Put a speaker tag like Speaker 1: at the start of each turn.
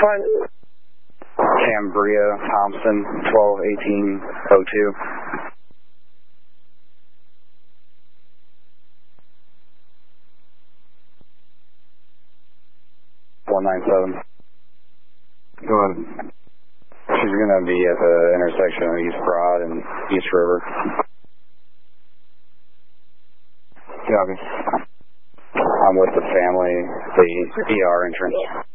Speaker 1: Fine.
Speaker 2: Cambria, Thompson, 12-18-02. Go ahead. She's going to be at the intersection of East Broad and East River. Copy. I'm with the family, the ER entrance.